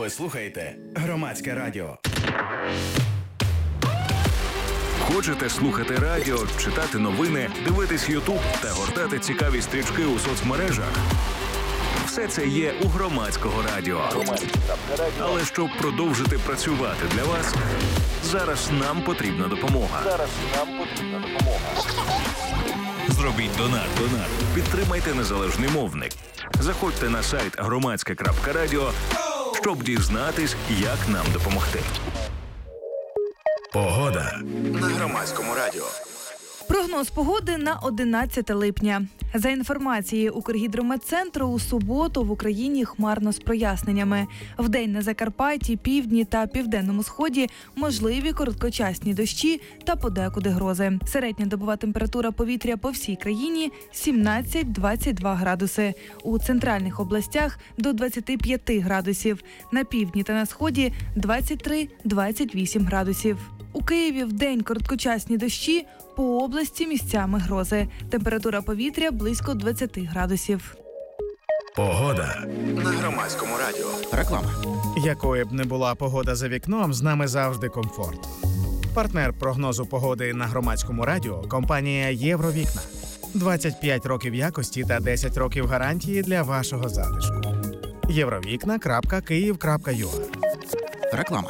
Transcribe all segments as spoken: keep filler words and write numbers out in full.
Ви слухаєте Громадське радіо. Хочете слухати радіо, читати новини, дивитись Ютуб та гортати цікаві стрічки у соцмережах? Все це є у Громадського радіо. Але щоб продовжити працювати для вас, зараз нам потрібна допомога. Зараз нам потрібна допомога. Зробіть донат. Донат. Підтримайте незалежний мовник. Заходьте на сайт громадське крапка радіо, щоб дізнатись, як нам допомогти. Погода на Громадському радіо. Прогноз погоди на одинадцяте липня. За інформацією Укргідрометцентру, у суботу в Україні хмарно з проясненнями. Вдень на Закарпатті, півдні та південному сході можливі короткочасні дощі та подекуди грози. Середня добова температура повітря по всій країні – сімнадцять - двадцять два градуси. У центральних областях – до двадцяти п'яти градусів. На півдні та на сході – двадцять три - двадцять вісім градусів. У Києві вдень короткочасні дощі, по області місцями грози. Температура повітря близько двадцяти градусів. Погода на Громадському радіо. Реклама. Якою б не була погода за вікном, з нами завжди комфорт. Партнер прогнозу погоди на Громадському радіо – компанія «Євровікна». двадцять п'ять років якості та десять років гарантії для вашого затишку. євровікна крапка київ крапка ю а. Реклама.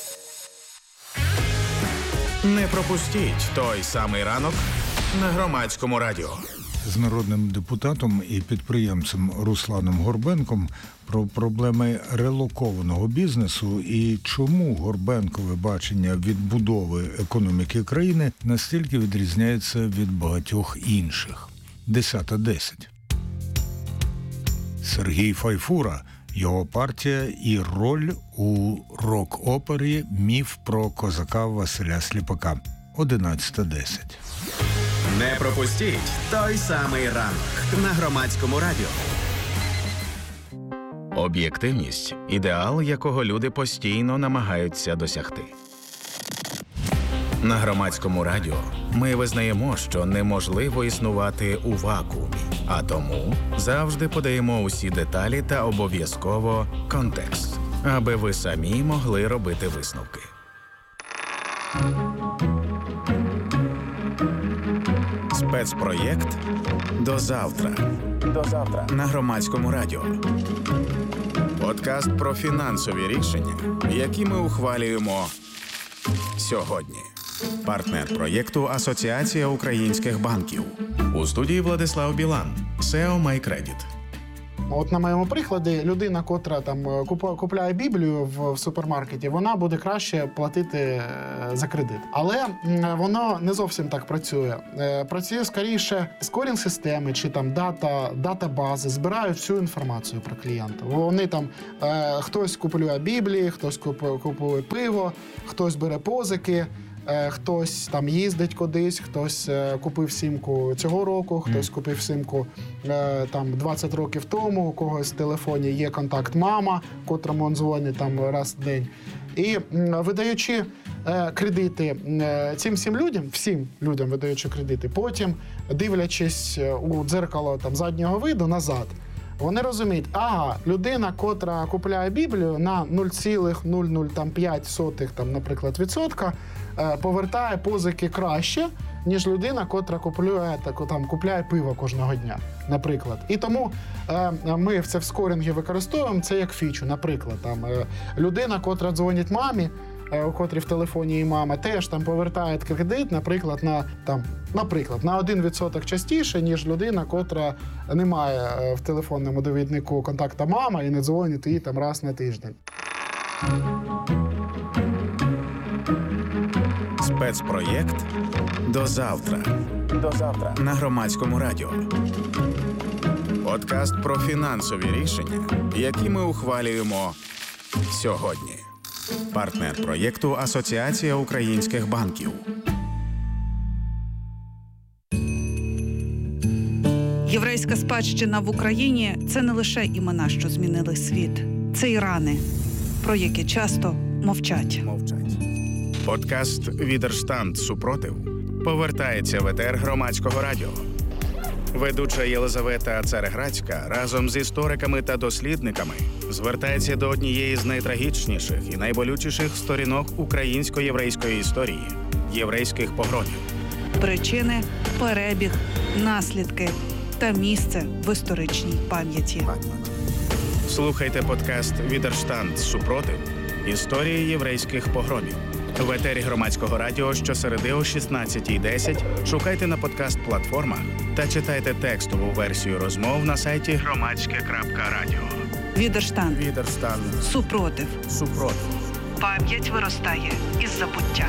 Не пропустіть той самий ранок на Громадському радіо. З народним депутатом і підприємцем Русланом Горбенком про проблеми релокованого бізнесу і чому Горбенкове бачення відбудови економіки країни настільки відрізняється від багатьох інших. десята десять. Сергій Файфура, його партія і роль у рок-опері «Міф про козака Василя Сліпака». одинадцята десять. Не пропустіть той самий ранок на Громадському радіо. Об'єктивність – ідеал, якого люди постійно намагаються досягти. На Громадському радіо ми визнаємо, що неможливо існувати у вакуумі, а тому завжди подаємо усі деталі та обов'язково контекст, аби ви самі могли робити висновки. Спецпроєкт «До завтра». До завтра на Громадському радіо. Подкаст про фінансові рішення, які ми ухвалюємо сьогодні. Партнер проєкту «Асоціація українських банків». У студії Владислав Білан, сео MyCredit. От на моєму прикладі, людина, котра там купує Біблію в супермаркеті, вона буде краще платити за кредит. Але воно не зовсім так працює. Працює скоріше скорінг-системи чи там дата, дата-бази, збирають всю інформацію про клієнта. Вони там, хтось купує Біблії, хтось купує пиво, хтось бере позики, хтось там їздить кудись, хтось купив сімку цього року, хтось купив сімку там двадцять років тому, у когось в телефоні є контакт мама, котрому він дзвонить там раз в день. І видаючи кредити цим всім людям, всім людям видаючи кредити, потім дивлячись у дзеркало там заднього виду назад, вони розуміють, ага, людина, котра купує Біблію на нуль цілих нуль нуль п'ять сотих, там, наприклад, відсотка, повертає позики краще, ніж людина, котра купує, так, там, купує пиво кожного дня, наприклад. І тому е, ми це в скорінгі використовуємо це як фічу. Наприклад, там, е, людина, котра дзвонить мамі, у котрій в телефоні її мама, теж там повертає кредит, наприклад, на, там, наприклад, на один відсоток частіше, ніж людина, котра не має в телефонному довіднику контакта мама і не дзвонить їй там раз на тиждень. Спецпроєкт «До завтра». До завтра на Громадському радіо. Подкаст про фінансові рішення, які ми ухвалюємо сьогодні. Партнер проєкту «Асоціація українських банків». Єврейська спадщина в Україні – це не лише імена, що змінили світ. Це і рани, про які часто мовчать. Мовчать. Подкаст «Відерштанд. Супротив» повертається в етер Громадського радіо. Ведуча Єлизавета Цареградська разом з істориками та дослідниками звертається до однієї з найтрагічніших і найболючіших сторінок українсько-єврейської історії – єврейських погромів. Причини, перебіг, наслідки та місце в історичній пам'яті. Слухайте подкаст «Відерштанд. Супротив. Історії єврейських погромів». В етері Громадського радіо щосереди о шістнадцятій десять шукайте на подкаст-платформах та читайте текстову версію розмов на сайті громадське крапка радіо. Відерштанд. Відерштанд. Супротив. Супротив. Пам'ять виростає із забуття.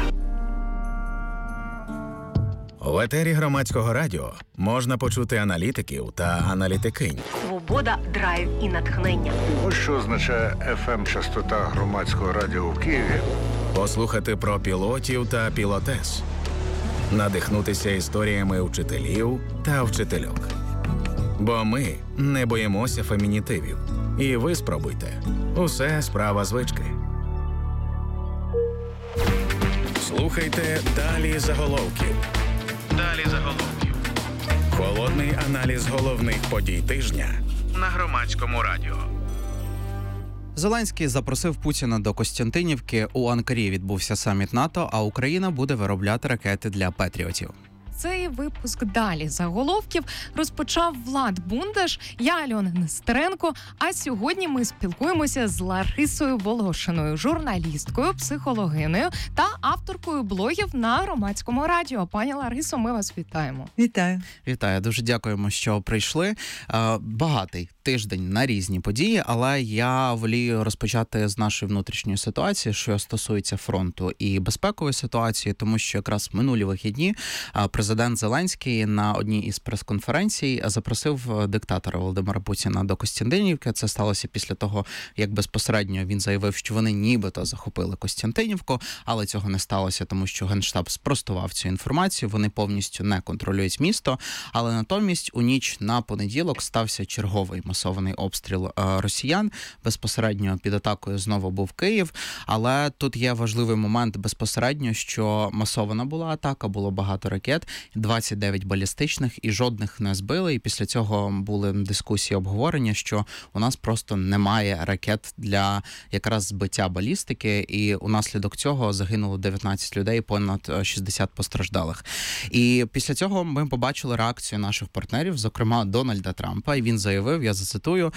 В етері Громадського радіо можна почути аналітиків та аналітикинь. Свобода, драйв і натхнення. Ось що означає еф ем-частота Громадського радіо в Києві. Послухати про пілотів та пілотес. Надихнутися історіями вчителів та вчительок. Бо ми не боїмося фемінітивів. І ви спробуйте. Усе справа звички. Слухайте «Далі заголовків». Далі заголовків. Холодний аналіз головних подій тижня на Громадському радіо. Зеленський запросив Путіна до Костянтинівки. У Анкарі відбувся саміт НАТО, а Україна буде виробляти ракети для патріотів. Цей випуск «Далі заголовків» розпочав Влад Бундаш, я Альона Нестеренко, а сьогодні ми спілкуємося з Ларисою Волошиною, журналісткою, психологинею та авторкою блогів на Громадському радіо. Пані Ларисо, ми вас вітаємо. Вітаю. Вітаю, дуже дякуємо, що прийшли. Багатий тиждень на різні події, але я волію розпочати з нашої внутрішньої ситуації, що стосується фронту і безпекової ситуації, тому що якраз минулі вихідні президент Зеленський на одній із прес-конференцій запросив диктатора Володимира Путіна до Костянтинівки. Це сталося після того, як безпосередньо він заявив, що вони нібито захопили Костянтинівку, але цього не сталося, тому що Генштаб спростував цю інформацію, вони повністю не контролюють місто, але натомість у ніч на понеділок стався черговий масований обстріл росіян. Безпосередньо під атакою знову був Київ, але тут є важливий момент безпосередньо, що масована була атака, було багато ракет, двадцять дев'ять балістичних, і жодних не збили. І після цього були дискусії, обговорення, що у нас просто немає ракет для якраз збиття балістики, і унаслідок цього загинуло дев'ятнадцять людей, понад шістдесят постраждалих. І після цього ми побачили реакцію наших партнерів, зокрема Дональда Трампа, і він заявив, я зацитую,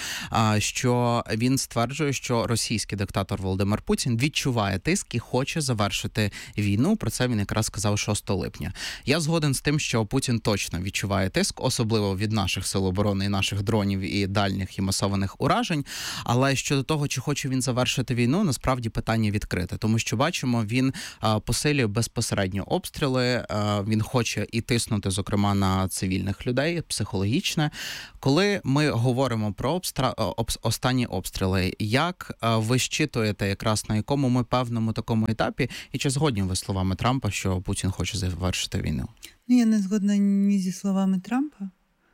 що він стверджує, що російський диктатор Володимир Путін відчуває тиск і хоче завершити війну. Про це він якраз сказав шостого липня. Я згоден з тим, що Путін точно відчуває тиск, особливо від наших сил оборони і наших дронів і дальніх і масованих уражень. Але щодо того, чи хоче він завершити війну, насправді питання відкрите. Тому що, бачимо, він а, посилює безпосередньо обстріли, а, він хоче і тиснути, зокрема, на цивільних людей, психологічне. Коли ми говоримо про обстра... об... останні обстріли, як а, ви щитуєте якраз на якому ми певному такому етапі, і чи згодні ви словами Трампа, що Путін хоче завершити війну? Ну, я не згодна ні зі словами Трампа,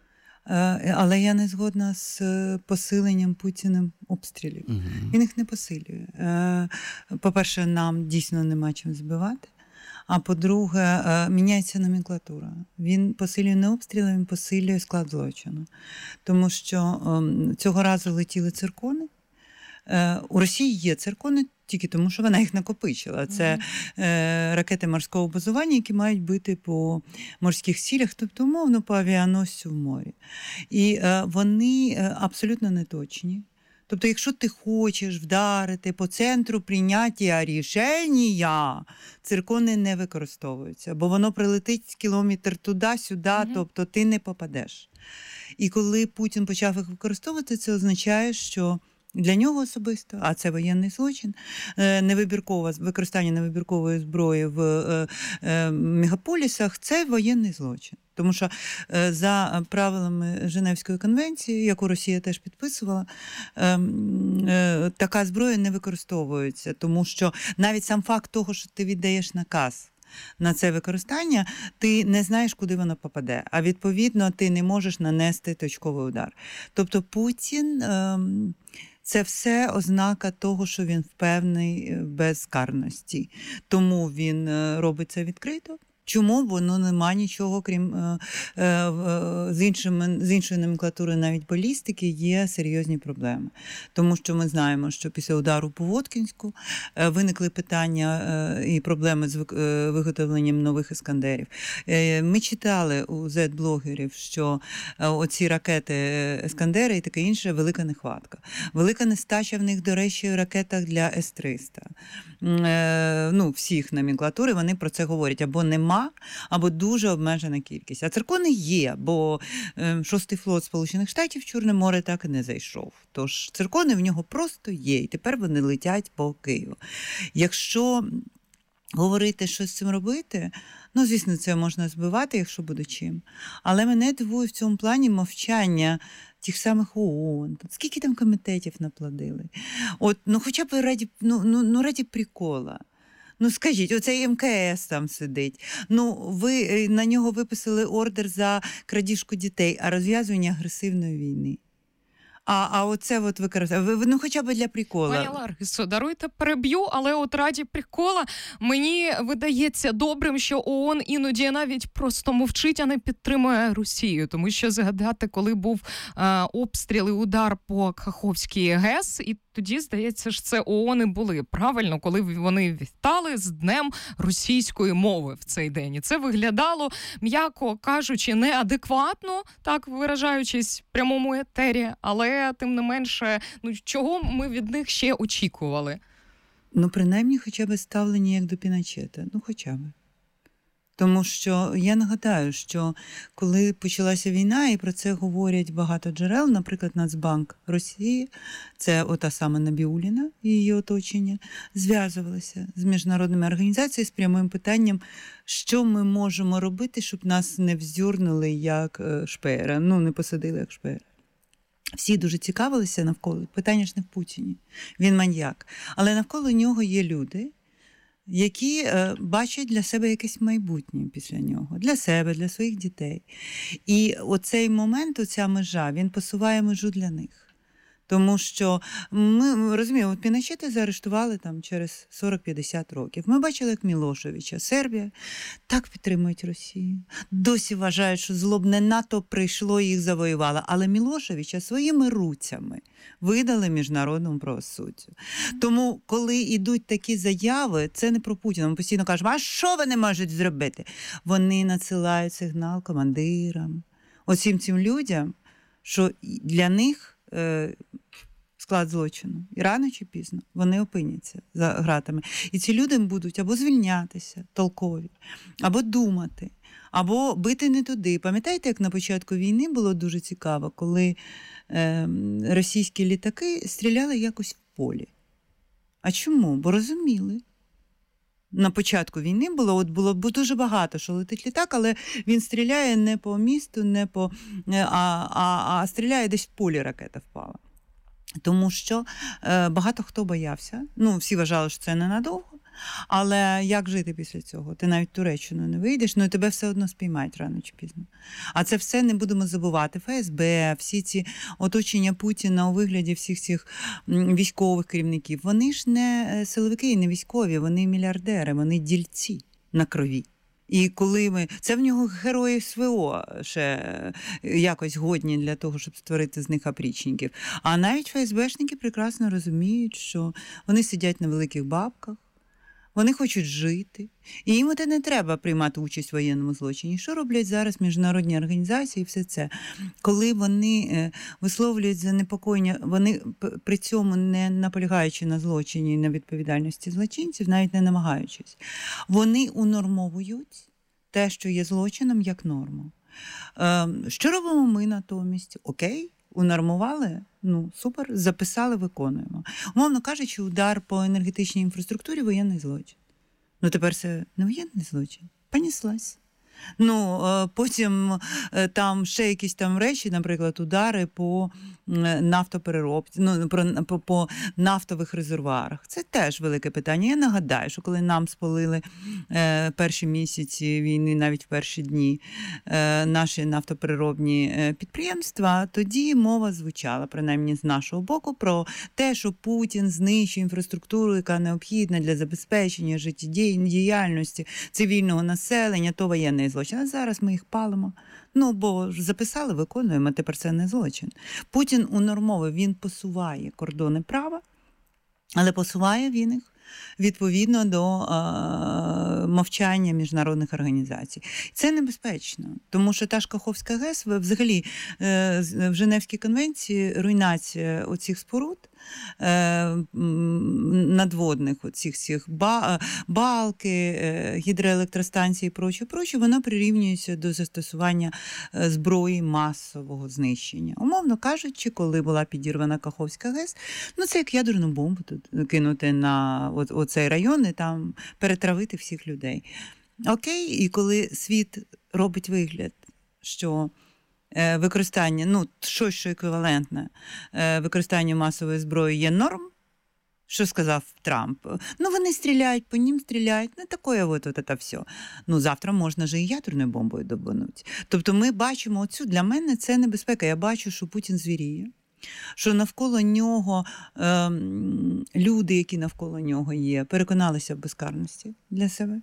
але я не згодна з посиленням Путіним обстрілів. Угу. Він їх не посилює. По-перше, нам дійсно нема чим збивати. А по-друге, міняється номенклатура. Він посилює не обстріли, він посилює склад злочину. Тому що цього разу летіли циркони. У Росії є циркони, тільки тому, що вона їх накопичила. Це е, ракети морського базування, які мають бити по морських цілях, тобто, умовно, по авіаносцю в морі. І е, вони абсолютно неточні. Тобто, якщо ти хочеш вдарити по центру прийняття рішення, циркони не використовуються, бо воно прилетить кілометр туди-сюди, mm-hmm. тобто ти не попадеш. І коли Путін почав їх використовувати, це означає, що для нього особисто, а це воєнний злочин, невибіркове використання невибіркової зброї в е, е, мегаполісах – це воєнний злочин. Тому що е, за правилами Женевської конвенції, яку Росія теж підписувала, е, е, така зброя не використовується. Тому що навіть сам факт того, що ти віддаєш наказ на це використання, ти не знаєш, куди воно попаде. А відповідно, ти не можеш нанести точковий удар. Тобто Путін... Е, Це все ознака того, що він впевнений в безкарності. Тому він робить це відкрито, Чому? Бо ну, нема нічого, крім е, е, з, іншими, з іншою номенклатурою навіть балістики є серйозні проблеми. Тому що ми знаємо, що після удару по Воткінську е, виникли питання е, і проблеми з е, виготовленням нових іскандерів. Е, ми читали у зет-блогерів, що е, оці ракети іскандери і таке інше велика нехватка. Велика нестача в них, до речі, в ракетах для С триста. Е, ну, всіх номенклатури, вони про це говорять. Або нема, або дуже обмежена кількість. А циркони є, бо шостий флот Сполучених Штатів в Чорне море так і не зайшов. Тож циркони в нього просто є, і тепер вони летять по Києву. Якщо говорити, що з цим робити, ну, звісно, це можна збивати, якщо буде чим. Але мене дивує в цьому плані мовчання тих самих ООН. Скільки там комітетів наплодили? От, ну, хоча б раді, ну, ну, ну, раді прикола. Ну, скажіть, оцей Ем Ке Ес там сидить. Ну, ви на нього виписали ордер за крадіжку дітей, а розв'язування агресивної війни. А, а оце от використовує. Ну, хоча б для прикола. Пані Ларисо, даруйте, переб'ю, але от раді прикола мені видається добрим, що ООН іноді навіть просто мовчить, а не підтримує Росію. Тому що згадати, коли був е, обстріл і удар по Каховській ГЕС, і тоді, здається, ж це ООН і були. Правильно, коли вони вітали з Днем російської мови в цей день. І це виглядало, м'яко кажучи, неадекватно, так виражаючись в прямому етері, але тим не менше, ну чого ми від них ще очікували? Ну, принаймні, хоча б ставлення як до Піночета. Ну, хоча б. Тому що я нагадаю, що коли почалася війна, і про це говорять багато джерел, наприклад, Нацбанк Росії, це ота сама Набіуліна і її оточення, зв'язувалися з міжнародними організаціями з прямим питанням, що ми можемо робити, щоб нас не вздюрнули як шпеєра, ну, не посадили як шпеєра. Всі дуже цікавилися навколо. Питання ж не в Путіні. Він маньяк. Але навколо нього є люди, які е, бачать для себе якесь майбутнє після нього. Для себе, для своїх дітей. І оцей момент, оця межа, він посуває межу для них. Тому що ми розуміємо, от Піночета заарештували там через сорок-п'ятдесят років. Ми бачили, як Мілошевича. Сербія так підтримують Росію. Досі вважають, що злобне НАТО прийшло і їх завоювало. Але Мілошевича своїми руцями видали міжнародному правосуддю. Тому, коли йдуть такі заяви, це не про Путіна. Ми постійно кажемо, а що вони можуть зробити? Вони надсилають сигнал командирам, усім цим людям, що для них склад злочину. І рано чи пізно вони опиняться за гратами. І ці люди будуть або звільнятися, толкові, або думати, або бити не туди. Пам'ятаєте, як на початку війни було дуже цікаво, коли е, російські літаки стріляли якось в полі. А чому? Бо розуміли. На початку війни було, от було дуже багато, що летить літак, але він стріляє не по місту, не по, а, а, а стріляє десь в полі, ракета впала. Тому що е, багато хто боявся. Ну, всі вважали, що це ненадовго. Але як жити після цього? Ти навіть в Туреччину не вийдеш, ну і тебе все одно спіймають рано чи пізно. А це все не будемо забувати. Еф Ес Бе, всі ці оточення Путіна у вигляді всіх цих військових керівників, вони ж не силовики і не військові, вони мільярдери, вони дільці на крові. І коли ми... Це в нього герої Ес Ве О ще якось годні для того, щоб створити з них опричників. А навіть Еф Ес Бешники прекрасно розуміють, що вони сидять на великих бабках, вони хочуть жити, і їм це не треба приймати участь в воєнному злочині. Що роблять зараз міжнародні організації і все це? Коли вони висловлюють занепокоєння, вони при цьому не наполягаючи на злочині і на відповідальності злочинців, навіть не намагаючись, вони унормовують те, що є злочином, як норму. Що робимо ми натомість? Окей, унормували? Ну, супер, записали, виконуємо. Умовно кажучи, удар по енергетичній інфраструктурі – воєнний злочин. Ну, тепер це не воєнний злочин. Понеслась. Ну, потім там ще якісь там речі, наприклад, удари по нафтопереробці, ну, по, по нафтових резервуарах. Це теж велике питання. Я нагадаю, що коли нам спалили е, перші місяці війни, навіть в перші дні, е, наші нафтопереробні підприємства, тоді мова звучала, принаймні з нашого боку, про те, що Путін знищує інфраструктуру, яка необхідна для забезпечення життєдіяльності цивільного населення, то воєнний злочин. А зараз ми їх палимо. Ну, бо записали, виконуємо, а тепер це не злочин. Путін унормовує, він посуває кордони права, але посуває він їх відповідно до е, мовчання міжнародних організацій. Це небезпечно, тому що та ж Каховська ГЕС, взагалі е, в Женевській конвенції руйнація оцих споруд, е, надводних оцих всіх ба, балки, е, гідроелектростанції і проче, проче, вона прирівнюється до застосування зброї масового знищення. Умовно кажучи, коли була підірвана Каховська ГЕС, ну це як ядерну бомбу тут кинути на от, оцей район і там перетравити всіх людей. Окей, і коли світ робить вигляд, що використання, ну, щось, що еквівалентне використання масової зброї є норм, що сказав Трамп? Ну, вони стріляють, по ним стріляють, ну, таке от, от це все. Ну, завтра можна же і ядерною бомбою добануть. Тобто ми бачимо оцю, для мене це небезпека. Я бачу, що Путін звіріє, що навколо нього е, люди, які навколо нього є, переконалися в безкарності для себе.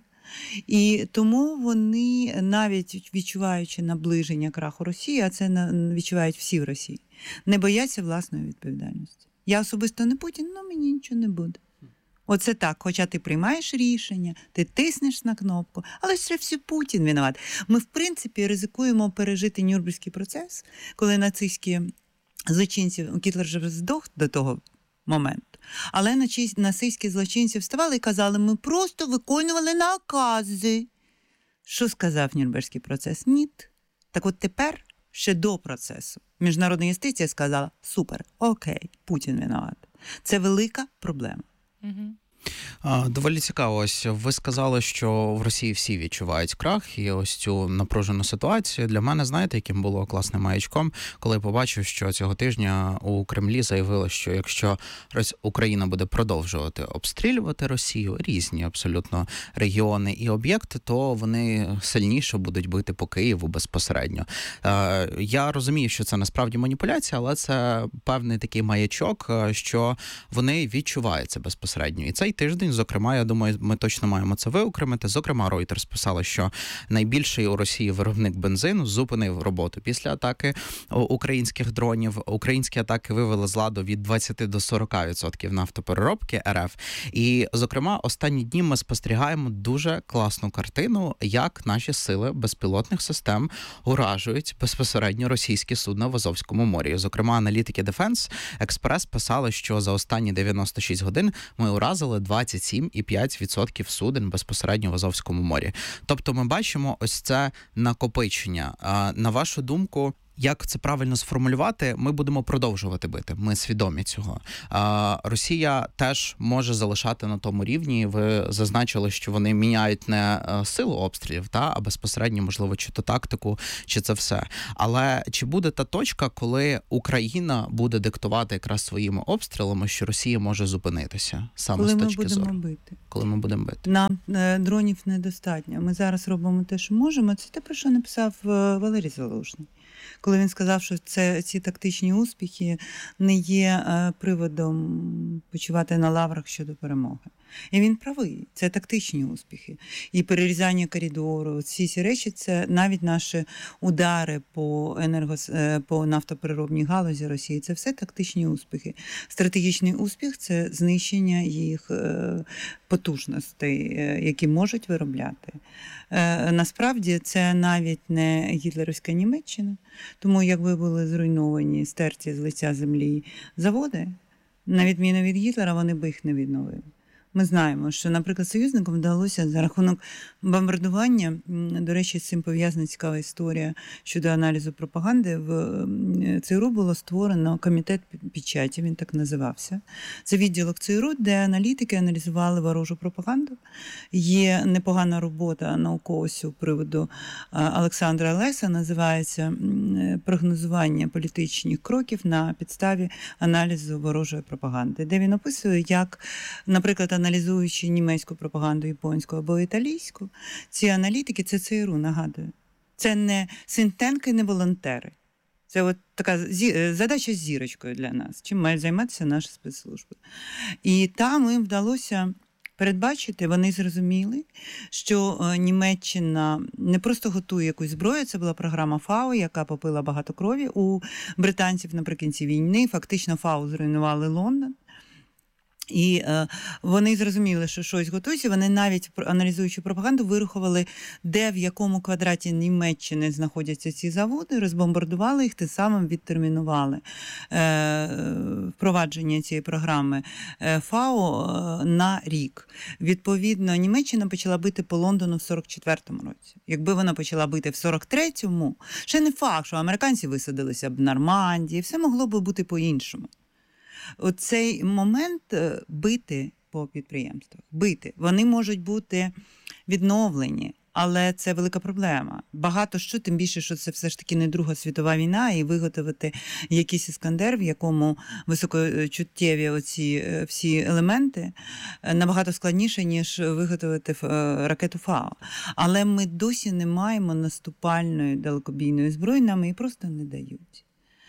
І тому вони, навіть відчуваючи наближення краху Росії, а це відчувають всі в Росії, не бояться власної відповідальності. Я особисто не Путін, ну мені нічого не буде. Оце так, хоча ти приймаєш рішення, ти тиснеш на кнопку, але ще все Путін винуват. Ми, в принципі, ризикуємо пережити Нюрнберзький процес, коли нацистські злочинці, Гітлер вже здох до того моменту, але нацистські злочинці вставали і казали, ми просто виконували накази. Що сказав Нюрнберзький процес? Ні. Так от тепер, ще до процесу, міжнародна юстиція сказала, супер, окей, Путін винуват. Це велика проблема. Угу. Доволі цікаво. Ось ви сказали, що в Росії всі відчувають крах і ось цю напружену ситуацію. Для мене, знаєте, яким було класним маячком, коли я побачив, що цього тижня у Кремлі заявили, що якщо Україна буде продовжувати обстрілювати Росію, різні абсолютно регіони і об'єкти, то вони сильніше будуть бити по Києву безпосередньо. Я розумію, що це насправді маніпуляція, але це певний такий маячок, що вони відчуваються безпосередньо. І цей тиждень, зокрема, я думаю, ми точно маємо це виокремити. Зокрема, Reuters писала, що найбільший у Росії виробник бензину зупинив роботу після атаки українських дронів. Українські атаки вивели з ладу від двадцяти до сорока відсотків нафтопереробки РФ. І, зокрема, останні дні ми спостерігаємо дуже класну картину, як наші сили безпілотних систем уражують безпосередньо російські судна в Азовському морі. Зокрема, аналітики Defense Express писали, що за останні дев'яносто шість годин ми уразили двадцять сім цілих п'ять десятих відсотка суден безпосередньо в Азовському морі. Тобто ми бачимо ось це накопичення. На вашу думку, як це правильно сформулювати, ми будемо продовжувати бити. Ми свідомі цього. А, Росія теж може залишати на тому рівні. Ви зазначили, що вони міняють не силу обстрілів, та, а безпосередньо, можливо, чи то тактику, чи це все. Але чи буде та точка, коли Україна буде диктувати якраз своїми обстрілами, що Росія може зупинитися саме коли з точки зору? Коли ми будемо бити. Коли ми будемо бити. Нам е, дронів недостатньо. Ми зараз робимо те, що можемо. Це те, про що написав Валерій Залужний. Коли він сказав, що це, ці тактичні успіхи не є е, приводом почувати на лаврах щодо перемоги. І він правий, це тактичні успіхи. І перерізання коридору, всі ці речі, це навіть наші удари по, енергос... по нафтопереробній галузі Росії, це все тактичні успіхи. Стратегічний успіх – це знищення їх потужностей, які можуть виробляти. Насправді, це навіть не гітлерівська Німеччина, тому якби були зруйновані, стерті з лиця землі заводи, на відміну від Гітлера, вони би їх не відновили. Ми знаємо, що, наприклад, союзникам вдалося за рахунок бомбардування, до речі, з цим пов'язана цікава історія щодо аналізу пропаганди, в ЦРУ було створено комітет печаті, він так називався. Це відділок ЦРУ, де аналітики аналізували ворожу пропаганду. Є непогана робота наукова з приводу Олександра Леса, називається «Прогнозування політичних кроків на підставі аналізу ворожої пропаганди», де він описує, як, наприклад, аналізуючи німецьку пропаганду, японську або італійську, ці аналітики, це ЦРУ, нагадую. Це не синтенки, не волонтери. Це от така задача з зірочкою для нас, чим мають займатися наші спецслужби. І там їм вдалося передбачити, вони зрозуміли, що Німеччина не просто готує якусь зброю, це була програма ФАО, яка попила багато крові у британців наприкінці війни. Фактично ФАО зруйнували Лондон. І е, вони зрозуміли, що щось готується. Вони навіть, аналізуючи пропаганду, вирахували, де, в якому квадраті Німеччини знаходяться ці заводи, розбомбардували їх, тим самим відтермінували е, впровадження цієї програми е, ФАО е, на рік. Відповідно, Німеччина почала бити по Лондону в сорок четвертому році. Якби вона почала бити в сорок третьому, ще не факт, що американці висадилися б в Нормандії, все могло б бути по-іншому. Оцей момент бити по підприємствах, бити, вони можуть бути відновлені, але це велика проблема. Багато що, тим більше, що це все ж таки не Друга світова війна, і виготовити якийсь іскандер, в якому високочуттєві оці всі елементи, набагато складніше, ніж виготовити ракету ФАО. Але ми досі не маємо наступальної далекобійної зброї, нам її просто не дають.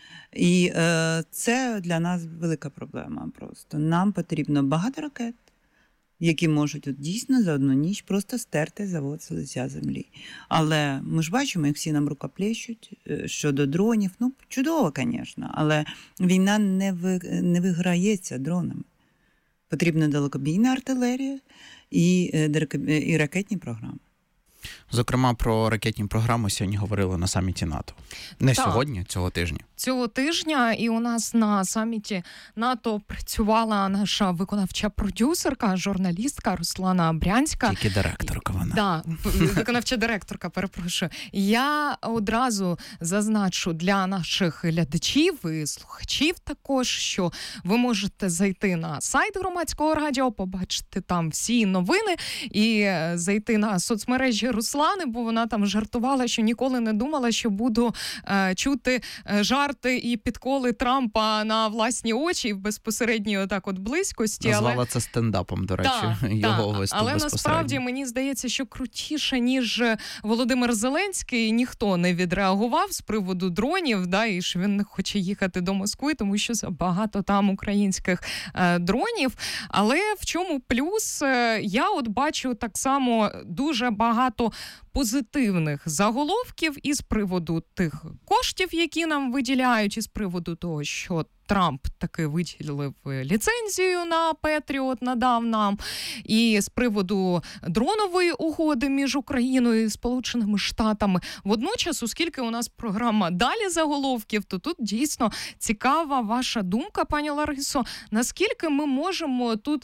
І е, це для нас велика проблема просто. Нам потрібно багато ракет, які можуть от дійсно за одну ніч просто стерти завод з лиця землі. Але ми ж бачимо, як всі нам рукоплещуть щодо дронів. Ну, чудово, звісно, але війна не, ви, не виграється дронами. Потрібна далекобійна артилерія і, і ракетні програми. Зокрема, про ракетні програми сьогодні говорили на саміті НАТО. Не так. сьогодні, цього тижня. Цього тижня, і у нас на саміті НАТО працювала наша виконавча продюсерка, журналістка Руслана Брянська. Тільки директорка вона. Так, виконавча директорка, перепрошую. Я одразу зазначу для наших глядачів і слухачів також, що ви можете зайти на сайт Громадського радіо, побачити там всі новини і зайти на соцмережі Руслани, бо вона там жартувала, що ніколи не думала, що буду е, чути е, жарти і підколи Трампа на власні очі і в безпосередній отак от близькості. Назвала але... це стендапом, до речі, та, його та. виступ Але безпосередньо. насправді мені здається, що крутіше, ніж Володимир Зеленський, ніхто не відреагував з приводу дронів, да, і що він не хоче їхати до Москви, тому що багато там українських е, дронів. Але в чому плюс? Е, я от бачу так само дуже багато позитивних заголовків із приводу тих коштів, які нам виділяють, із приводу того, що Трамп таки виділив ліцензію на Петріот, надав нам, і з приводу дронової угоди між Україною і Сполученими Штатами. Водночас, оскільки у нас програма «Далі заголовків», то тут дійсно цікава ваша думка, пані Ларисо, наскільки ми можемо тут,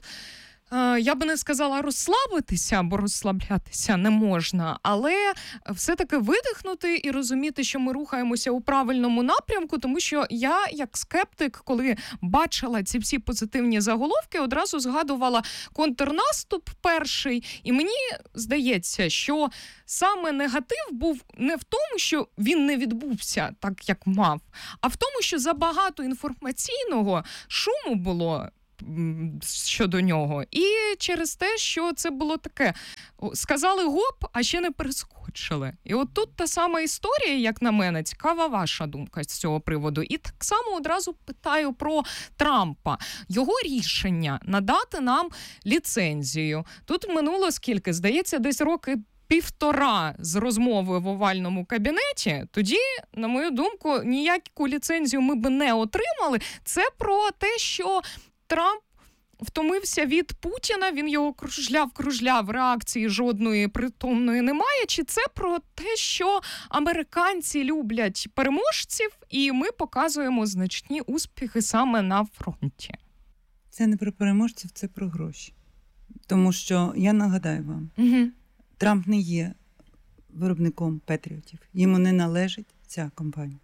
я би не сказала розслабитися, бо розслаблятися не можна, але все-таки видихнути і розуміти, що ми рухаємося у правильному напрямку, тому що я, як скептик, коли бачила ці всі позитивні заголовки, одразу згадувала контрнаступ перший, і мені здається, що саме негатив був не в тому, що він не відбувся так, як мав, а в тому, що забагато інформаційного шуму було щодо нього. І через те, що це було таке, сказали гоп, а ще не перескочили. І от тут та сама історія, як на мене, цікава ваша думка з цього приводу. І так само одразу питаю про Трампа. Його рішення надати нам ліцензію. Тут минуло скільки? Здається, десь роки півтора з розмови в овальному кабінеті, тоді, на мою думку, ніяку ліцензію ми б не отримали. Це про те, що Трамп втомився від Путіна, він його кружляв-кружляв, реакції жодної притомної немає. Чи це про те, що американці люблять переможців, і ми показуємо значні успіхи саме на фронті? Це не про переможців, це про гроші. Тому що, я нагадаю вам, Угу. Трамп не є виробником Петріотів. Йому не належить ця компанія.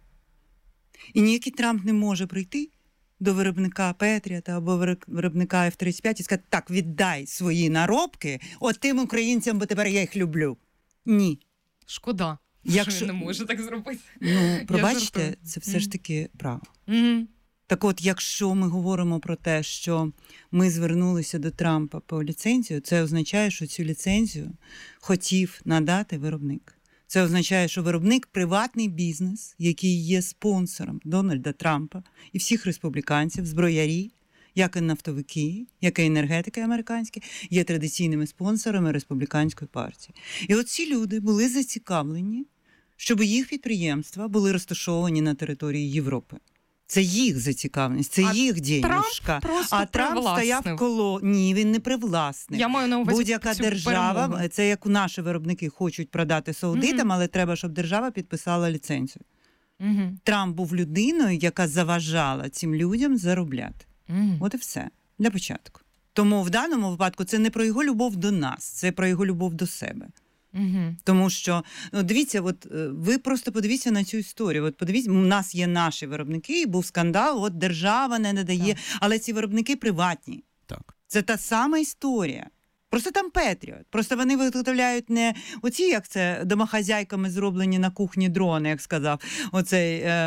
І ніякий Трамп не може прийти до виробника Петріота або виробника еф тридцять п'ять і сказати, так, віддай свої наробки от тим українцям, бо тепер я їх люблю. Ні. Шкода, Якщо... що він не може так зробити. Ну, пробачте, це все ж таки право. Mm. Так от, якщо ми говоримо про те, що ми звернулися до Трампа по ліцензію, це означає, що цю ліцензію хотів надати виробник. Це означає, що виробник – приватний бізнес, який є спонсором Дональда Трампа і всіх республіканців, зброярі, як і нафтовики, як і енергетики американські, є традиційними спонсорами республіканської партії. І от ці люди були зацікавлені, щоб їх підприємства були розташовані на території Європи. Це їх зацікавленість, це а їх діянушка. А Трамп стояв коло... Ні, він не привласник. Я маю на увазі Будь-яка держава, перемогу. Це як наші виробники хочуть продати саудитам, Угу. але треба, щоб держава підписала ліцензію. Угу. Трамп був людиною, яка заважала цим людям заробляти. Угу. От і все. Для початку. Тому в даному випадку це не про його любов до нас, це про його любов до себе. Угу. Тому що, ну, дивіться, от ви просто подивіться на цю історію. От подивіться, у нас є наші виробники, і був скандал, от держава не надає, так. Але ці виробники приватні. Так. Це та сама історія. Просто там Петріот. Просто вони виготовляють не оці, як це, домохазяйками зроблені на кухні дрони, як сказав оцей е,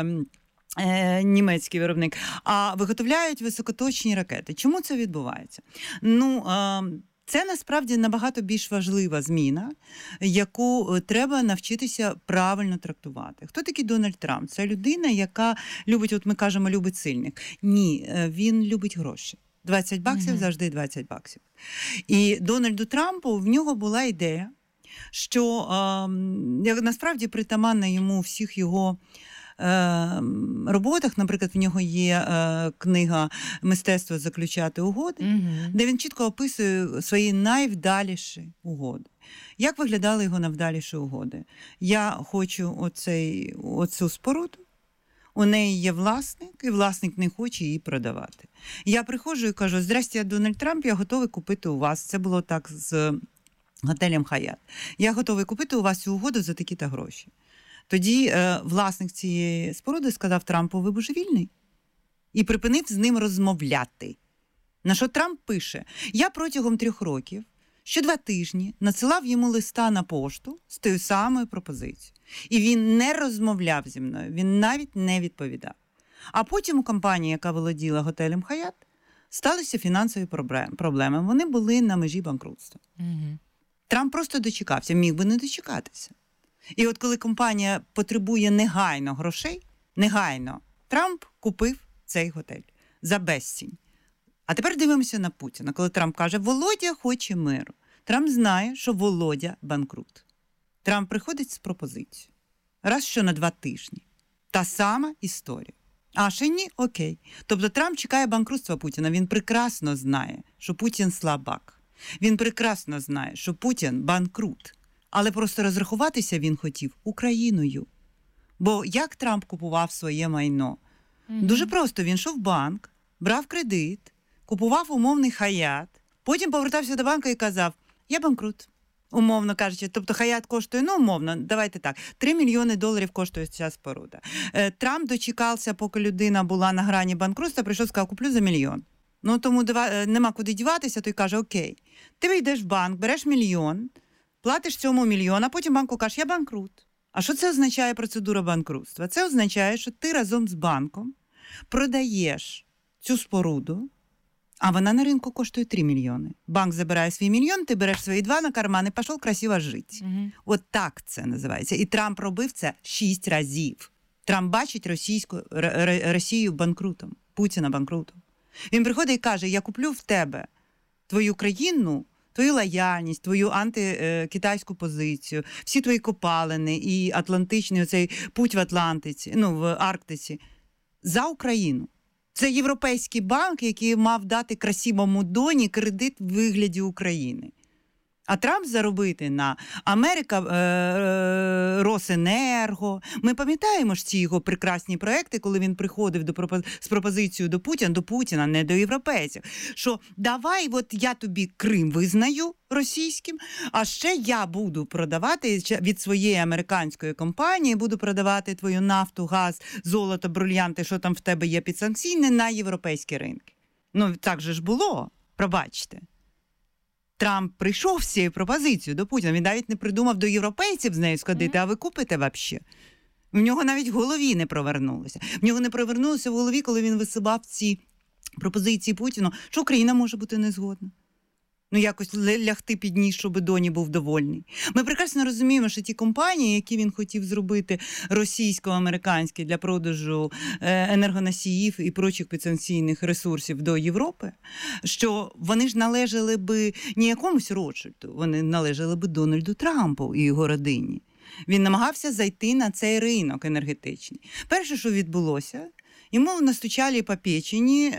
е, німецький виробник, а виготовляють високоточні ракети. Чому це відбувається? Ну, е, це насправді набагато більш важлива зміна, яку треба навчитися правильно трактувати. Хто такий Дональд Трамп? Це людина, яка любить, от ми кажемо, любить сильних. Ні, він любить гроші. двадцять баксів mm-hmm. завжди двадцять баксів. І Дональду Трампу, в нього була ідея, що е, насправді притаманна йому всіх його е, роботах, наприклад, в нього є е, книга «Мистецтво заключати угоди», mm-hmm. де він чітко описує свої найвдаліші угоди. Як виглядали його найвдаліші угоди? Я хочу оцей, оцю споруду, у неї є власник, і власник не хоче її продавати. Я приходжу і кажу, здрасте, я Дональд Трамп, я готовий купити у вас. Це було так з готелем Хаят. Я готовий купити у вас цю угоду за такі-то гроші. Тоді е, власник цієї споруди сказав Трампу, ви божевільний? І припинив з ним розмовляти. На що Трамп пише, я протягом трьох років що два тижні надсилав йому листа на пошту з тою самою пропозицією. І він не розмовляв зі мною, він навіть не відповідав. А потім у компанії, яка володіла готелем Хаят, сталися фінансові проблеми. Вони були на межі банкрутства. Угу. Трамп просто дочекався, міг би не дочекатися. І от коли компанія потребує негайно грошей, негайно, Трамп купив цей готель за безцінь. А тепер дивимося на Путіна. Коли Трамп каже, Володя хоче миру. Трамп знає, що Володя банкрут. Трамп приходить з пропозицією. Раз що на два тижні. Та сама історія. А ще ні? Окей. Тобто Трамп чекає банкрутства Путіна. Він прекрасно знає, що Путін слабак. Він прекрасно знає, що Путін банкрут. Але просто розрахуватися він хотів Україною. Бо як Трамп купував своє майно? Mm-hmm. Дуже просто. Він йшов в банк, брав кредит, купував умовний Хаят, потім повертався до банку і казав, я банкрут, умовно кажучи. Тобто Хаят коштує, ну умовно, давайте так, три мільйони доларів коштує ця споруда. Трамп дочекався, поки людина була на грані банкрутства, прийшов, сказав, куплю за мільйон. Ну тому нема куди діватися, той каже, окей, ти йдеш в банк, береш мільйон, платиш цьому мільйон, а потім банку кажеш, я банкрут. А що це означає процедура банкрутства? Це означає, що ти разом з банком продаєш цю споруду, а вона на ринку коштує три мільйони. Банк забирає свій мільйон, ти береш свої два на карман і пішов красиво жити. Угу. От так це називається. І Трамп робив це шість разів. Трамп бачить російську, Росію банкрутом, Путіна банкрутом. Він приходить і каже, я куплю в тебе твою країну, твою лояльність, твою антикитайську позицію, всі твої копалини і атлантичний оцей путь в Атлантиці, ну, в Арктиці, за Україну. Це Європейський банк, який мав дати красивому доні кредит в вигляді України. А Трамп заробити на Америка е, Росенерго. Ми пам'ятаємо ж ці його прекрасні проекти, коли він приходив до пропоз... з пропозицією до Путіна, до Путіна, не до європейців. Що давай, от я тобі Крим визнаю російським, а ще я буду продавати від своєї американської компанії, буду продавати твою нафту, газ, золото, брильянти, що там в тебе є підсанкційне, на європейські ринки. Ну, так же ж було, пробачте. Трамп прийшов з цією пропозицією до Путіна. Він навіть не придумав до європейців з нею сходити, mm-hmm. а ви купите взагалі. В нього навіть в голові не провернулося. В нього не провернулося в голові, коли він висував ці пропозиції Путіну, що Україна може бути не згодна. Ну, якось лягти під ніж, щоб Доні був довольний. Ми прекрасно розуміємо, що ті компанії, які він хотів зробити російсько-американські для продажу енергоносіїв і прочих підсанкційних ресурсів до Європи, що вони ж належали би не якомусь Ротшильду, вони належали би Дональду Трампу і його родині. Він намагався зайти на цей ринок енергетичний. Перше, що відбулося, йому настучали по печені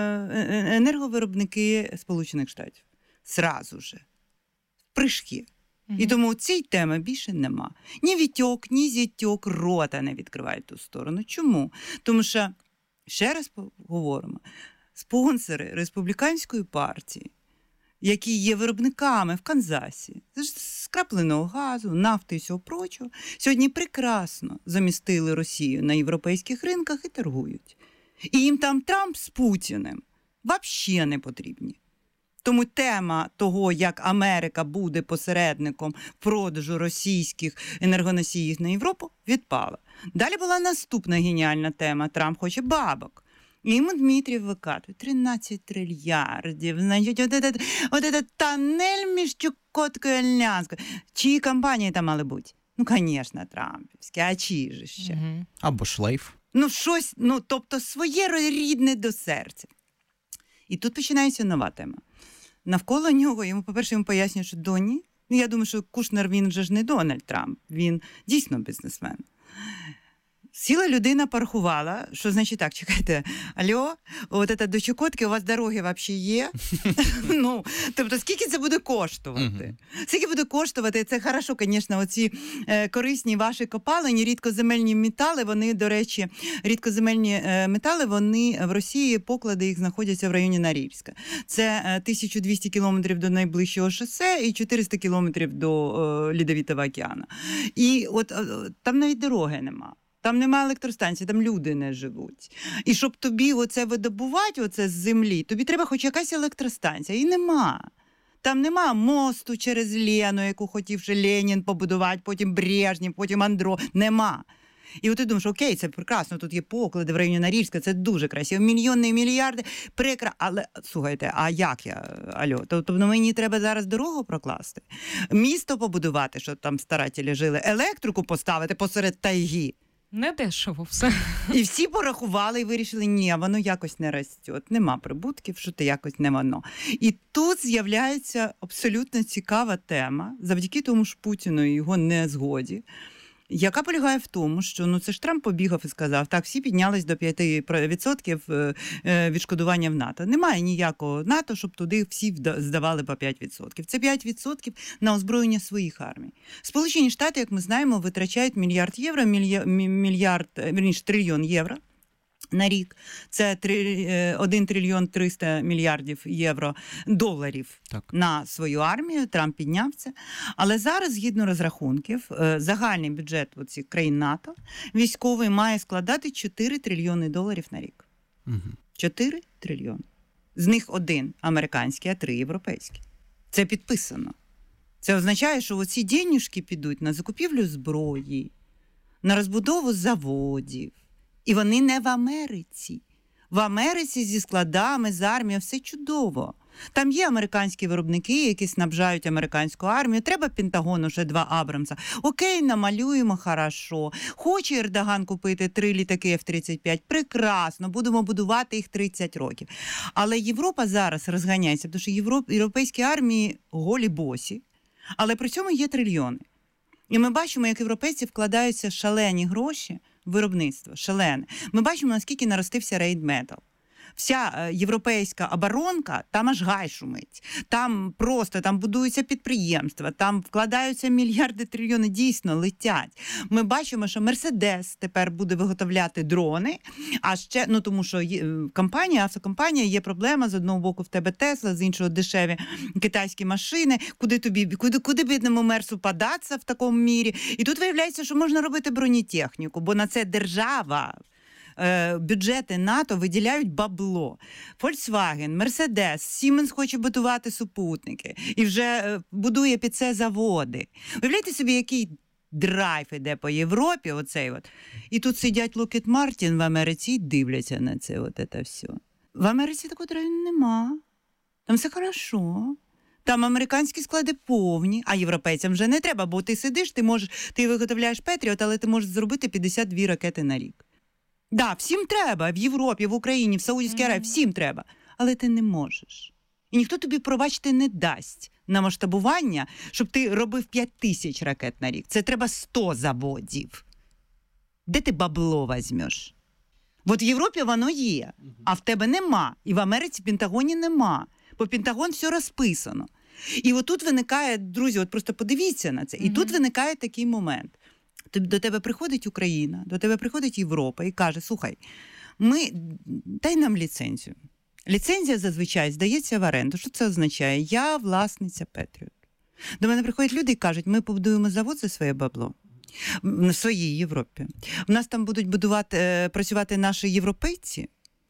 енерговиробники Сполучених Штатів. Сразу же. Прыжки. Mm-hmm. І тому цієї теми більше нема. Ні вітьок, ні зятьок рота не відкривають ту сторону. Чому? Тому що, ще раз говоримо, спонсори республіканської партії, які є виробниками в Канзасі, з крапленого газу, нафти і всього прочого, сьогодні прекрасно замістили Росію на європейських ринках і торгують. І їм там Трамп з Путіним взагалі не потрібні. Тому тема того, як Америка буде посередником в продажу російських енергоносіїв на Європу, відпала. Далі була наступна геніальна тема. Трамп хоче бабок. І йому Дмитрів викатує тринадцять трильярдів. Значить, от этот, от этот тоннель між Чукоткою і Альянською. Чиї компанії там мали бути? Ну, звісно, трампівські. А чиї ж ще? Угу. Або шлейф. Ну, щось, ну, тобто своє рідне до серця. І тут починається нова тема. Навколо нього, йому, по-перше, йому пояснюють, що Доні, ну, я думаю, що Кушнер, він вже ж не Дональд Трамп, він дійсно бізнесмен. Сіла людина, порахувала, що, значить, так, чекайте, алло, от це до Чукотки у вас дороги взагалі є? Ну, тобто, скільки це буде коштувати? Скільки буде коштувати? Це хорошо, звісно, оці е, корисні ваші копалені, рідкоземельні метали, вони, до речі, рідкоземельні е, метали, вони в Росії, поклади їх знаходяться в районі Норильська. Це е, тисяча двісті кілометрів до найближчого шосе і чотириста кілометрів до е, Льодовитого океану. І от е, там навіть дороги нема. Там немає електростанції, там люди не живуть. І щоб тобі оце видобувати, оце з землі, тобі треба хоч якась електростанція. І нема. Там нема мосту через Лену, яку хотів ще Ленін побудувати, потім Брежнєв, потім Андро. Нема. І от ти думаєш, окей, це прекрасно, тут є поклади в районі Норильська, це дуже красиво, мільйони і мільярди, прекрасно. Але, слухайте, а як я, алло, тобто мені треба зараз дорогу прокласти? Місто побудувати, щоб там старателі жили, електрику поставити посеред тайги. Не дешево все. І всі порахували і вирішили, ні, воно якось не росте, нема прибутків, що то якось не воно. І тут з'являється абсолютно цікава тема, завдяки тому ж Путіну і його незгоді, яка полягає в тому, що ну це ж Трамп побігав і сказав, так, всі піднялись до п'ять відсотків відшкодування в НАТО. Немає ніякого НАТО, щоб туди всі здавали по п'ять відсотків. Це п'ять відсотків на озброєння своїх армій. Сполучені Штати, як ми знаємо, витрачають мільярд євро, мільярд, вірніше, трильйон євро на рік. Це один трильйон триста мільярдів євро доларів так. на свою армію. Трамп підняв це. Але зараз, згідно розрахунків, загальний бюджет цих країн НАТО військовий має складати чотири трильйони доларів на рік. Угу. чотири трильйони. З них один американський, а три європейські. Це підписано. Це означає, що оці денюжки підуть на закупівлю зброї, на розбудову заводів. І вони не в Америці. В Америці зі складами, з армією все чудово. Там є американські виробники, які снабжають американську армію. Треба Пентагону ще два Абрамса. Окей, намалюємо, хорошо. Хоче Ердоган купити три літаки еф тридцять п'ять? Прекрасно, будемо будувати їх тридцять років. Але Європа зараз розганяється, тому що європ... європейські армії голі босі, але при цьому є трильйони. І ми бачимо, як європейці вкладаються шалені гроші в виробництво, шалене. Ми бачимо, наскільки наростився рейд метал. вся європейська оборонка, там аж гай шумить. Там просто, там будуються підприємства, там вкладаються мільярди, трильйони, дійсно летять. Ми бачимо, що Мерседес тепер буде виготовляти дрони, а ще, ну тому що компанія, автокомпанія, є проблема, з одного боку в тебе Тесла, з іншого дешеві китайські машини, куди тобі, куди, куди бідному Мерсу податися в такому мірі. І тут виявляється, що можна робити бронетехніку, бо на це держава, бюджети НАТО виділяють бабло. Volkswagen, Mercedes, Siemens хоче будувати супутники і вже будує під це заводи. Уявляєте собі, який драйв іде по Європі, оцей от. І тут сидять Lockheed Martin в Америці і дивляться на це, от це все. В Америці такого драйву нема. Там все хорошо. Там американські склади повні, а європейцям вже не треба, бо ти сидиш, ти можеш, ти виготовляєш Петріот, але ти можеш зробити п'ятдесят дві ракети на рік. Да, всім треба, в Європі, в Україні, в Саудівській Аравії, всім треба, але ти не можеш. І ніхто тобі, пробачте, не дасть на масштабування, щоб ти робив п'ять тисяч ракет на рік. Це треба сто заводів. Де ти бабло візьмеш? От в Європі воно є, а в тебе нема. І в Америці, в Пентагоні нема. По Пентагон все розписано. І от тут виникає, друзі, от просто подивіться на це, і mm-hmm. тут виникає такий момент. До тебе приходить Україна, до тебе приходить Європа і каже, слухай, ми, дай нам ліцензію. Ліцензія зазвичай здається в оренду. Що це означає? Я власниця Петріот. До мене приходять люди і кажуть, ми побудуємо завод за своє бабло. В своїй Європі. У нас там будуть будувати, працювати наші європейці,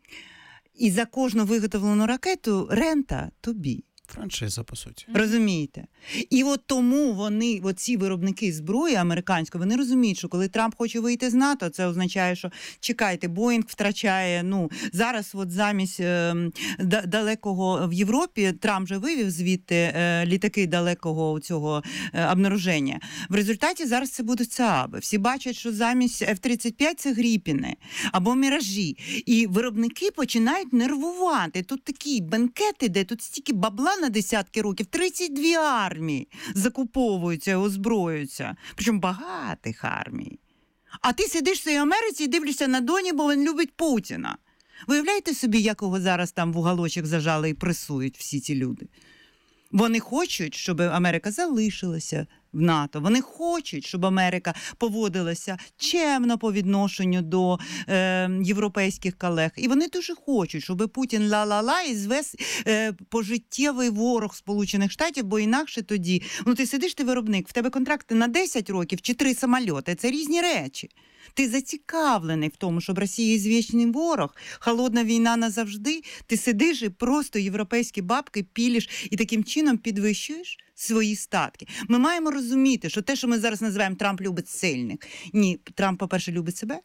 і за кожну виготовлену ракету рента тобі. Франшиза, по суті. Розумієте? І от тому вони, от ці виробники зброї американської, вони розуміють, що коли Трамп хоче вийти з НАТО, це означає, що, чекайте, Боїнг втрачає, ну, зараз от замість е, далекого в Європі, Трамп же вивів звідти е, літаки далекого цього е, обнаруження. В результаті зараз це будуть ЦААБи. Всі бачать, що замість еф тридцять п'ять це Гріпіни або Міражі. І виробники починають нервувати. Тут такі бенкети, де тут стільки бабла на десятки років, тридцять дві армії закуповуються, озброюються. Причому багатих армій. А ти сидиш в своїй Америці і дивишся на Доні, бо він любить Путіна. Виявляєте собі, як його зараз там в уголочок зажали і пресують всі ці люди? Вони хочуть, щоб Америка залишилася в НАТО. Вони хочуть, щоб Америка поводилася чемно по відношенню до е, європейських колег. І вони дуже хочуть, щоб Путін ла-ла-ла і звез е, пожиттєвий ворог Сполучених Штатів, бо інакше тоді, ну ти сидиш, ти виробник, в тебе контракти на десять років чи три самольоти. Це різні речі. Ти зацікавлений в тому, щоб Росія звічний ворог, холодна війна назавжди, ти сидиш і просто європейські бабки пілиш і таким чином підвищуєш свої статки. Ми маємо розуміти, що те, що ми зараз називаємо Трамп любить сильних. Ні, Трамп, по-перше, любить себе,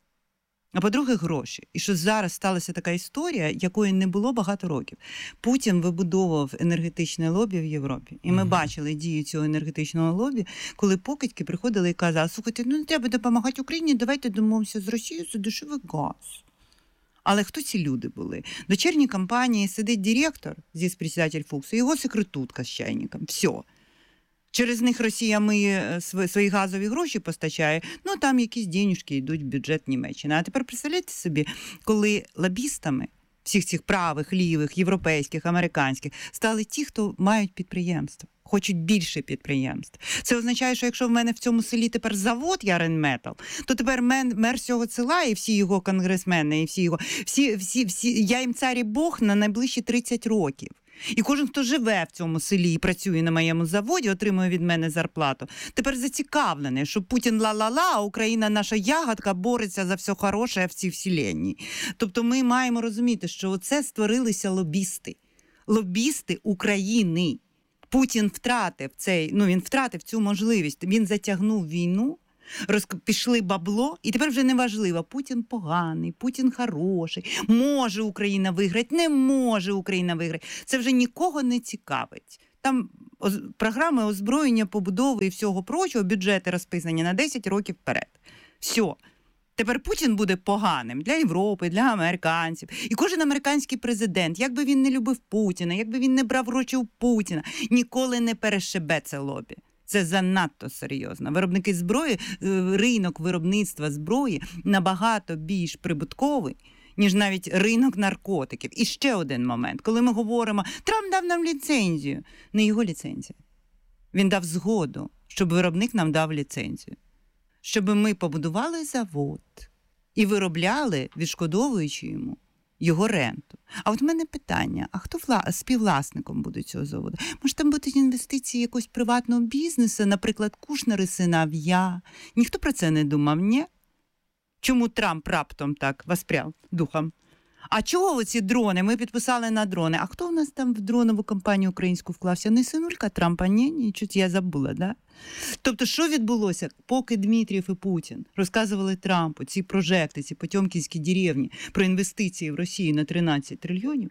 а по-друге, гроші. І що зараз сталася така історія, якої не було багато років. Путін вибудовував енергетичне лобі в Європі. І ми mm-hmm. бачили дію цього енергетичного лобі, коли покидьки приходили і казали, слухайте, ну не треба допомагати Україні, давайте домовимося з Росією за дешевий газ. Але хто ці люди були? В дочірній компанії сидить директор, здесь председатель Фукс, і його секретутка з чайником. Все. Через них Росія миє свої газові гроші постачає, ну там якісь денюжки йдуть в бюджет Німеччини. А тепер представляєте собі, коли лобістами всіх цих правих, лівих, європейських, американських стали ті, хто мають підприємства, хочуть більше підприємств. Це означає, що якщо в мене в цьому селі тепер завод Яринметал, то тепер мер цього села і всі його конгресмени, і всі його, всі, всі, всі, я їм цар і Бог на найближчі тридцять років. І кожен, хто живе в цьому селі і працює на моєму заводі, отримує від мене зарплату, тепер зацікавлений, що Путін ла-ла-ла, а Україна наша ягодка бореться за все хороше в цій вселенні. Тобто ми маємо розуміти, що оце створилися лобісти. Лобісти України. Путін втратив цей, ну він втратив цю можливість. Він затягнув війну, роз... пішли бабло, і тепер вже не важливо, Путін поганий, Путін хороший, може Україна виграти, не може Україна виграти. Це вже нікого не цікавить. Там оз... програми озброєння, побудови і всього прочого, бюджети розписані на десять років вперед. Все. Тепер Путін буде поганим для Європи, для американців. І кожен американський президент, як би він не любив Путіна, як би він не брав гроші у Путіна, ніколи не перешибе це лобі. Це занадто серйозно. Виробники зброї, ринок виробництва зброї набагато більш прибутковий, ніж навіть ринок наркотиків. І ще один момент, коли ми говоримо, Трамп дав нам ліцензію. Не його ліцензія. Він дав згоду, щоб виробник нам дав ліцензію. Щоб ми побудували завод і виробляли, відшкодовуючи йому, його ренту. А от в мене питання, а хто вла... співвласником буде цього заводу? Може там будуть інвестиції якогось приватного бізнесу, наприклад, Кушнер і синов'я? Ніхто про це не думав, ні? Чому Трамп раптом так воспряв духом? А чого оці дрони? Ми підписали на дрони. А хто у нас там в дронову компанію українську вклався? Не синулька Трампа? Ні, ні, чуть я забула, да? Тобто, що відбулося? Поки Дмитрієв і Путін розказували Трампу ці прожекти, ці потьомкінські деревні про інвестиції в Росію на тринадцять трильйонів,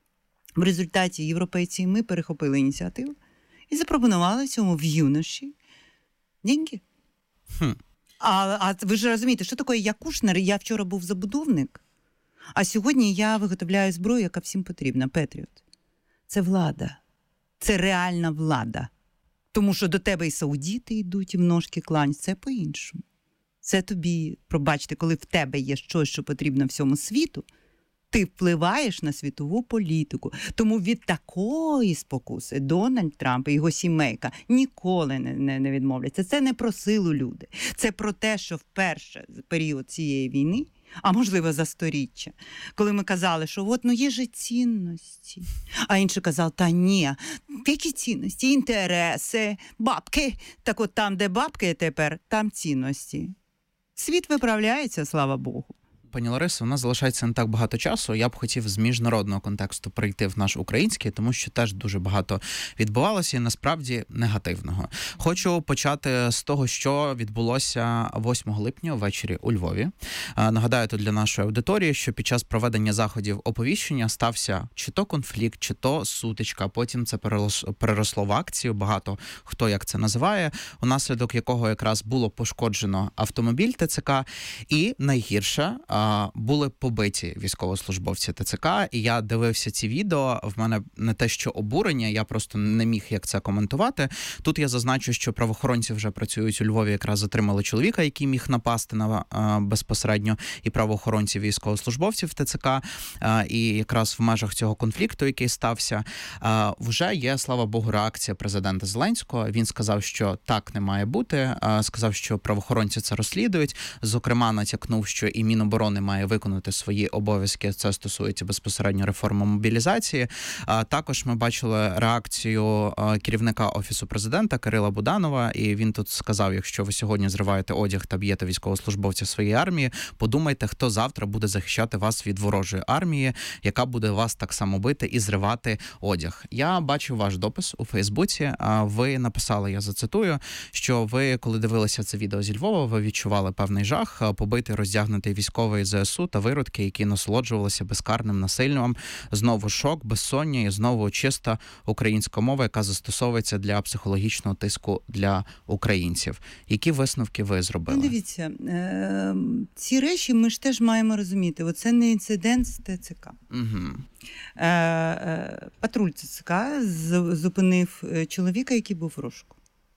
в результаті європейці і ми перехопили ініціативу і запропонували цьому в юноші деньги. Хм. А, а ви ж розумієте, що таке я Кушнер? Я вчора був забудовник, а сьогодні я виготовляю зброю, яка всім потрібна, Петріот. Це влада. Це реальна влада. Тому що до тебе і саудіти йдуть, і в ножки клань. Це по-іншому. Це тобі, пробачте, коли в тебе є щось, що потрібно всьому світу, ти впливаєш на світову політику. Тому від такої спокуси Дональд Трамп і його сімейка ніколи не, не, не відмовляться. Це не про силу, люди. Це про те, що вперше з період цієї війни, а можливо за сторіччя, коли ми казали, що от, ну є же цінності. А інші казали, та ні, які цінності? Інтереси, бабки. Так от там, де бабки тепер, там цінності. Світ виправляється, слава Богу. Пані Ларисо, у нас залишається не так багато часу. Я б хотів з міжнародного контексту прийти в наш український, тому що теж дуже багато відбувалося і насправді негативного. Хочу почати з того, що відбулося восьмого липня ввечері у Львові. Нагадаю тут для нашої аудиторії, що під час проведення заходів оповіщення стався чи то конфлікт, чи то сутичка, потім це переросло в акцію, багато хто як це називає, унаслідок якого якраз було пошкоджено автомобіль ТЦК, і найгірше – були побиті військовослужбовці ТЦК, і я дивився ці відео, в мене не те, що обурення, я просто не міг як це коментувати. Тут я зазначу, що правоохоронці вже працюють у Львові, якраз затримали чоловіка, який міг напасти на а, безпосередньо і правоохоронців, військовослужбовців ТЦК, а, і якраз в межах цього конфлікту, який стався, а, вже є, слава Богу, реакція президента Зеленського. Він сказав, що так не має бути, а, сказав, що правоохоронці це розслідують, зокрема натякнув, що і Міноборони не має виконати свої обов'язки. Це стосується безпосередньо реформи мобілізації. А також ми бачили реакцію керівника Офісу президента Кирила Буданова, і він тут сказав, якщо ви сьогодні зриваєте одяг та б'єте військовослужбовця своєї армії, подумайте, хто завтра буде захищати вас від ворожої армії, яка буде вас так само бити і зривати одяг. Я бачив ваш допис у Фейсбуці, ви написали, я зацитую, що ви, коли дивилися це відео зі Львова, ви відчували певний жах, побитий, роздягнутий військовий ЗСУ та виродки, які насолоджувалися безкарним насиллям. Знову шок, безсоння і знову чиста українська мова, яка застосовується для психологічного тиску для українців. Які висновки ви зробили? Ну, дивіться, е- ці речі ми ж теж маємо розуміти. Оце не інцидент з ТЦК. Угу. Е- е- патруль ТЦК зупинив чоловіка, який був в розшуку.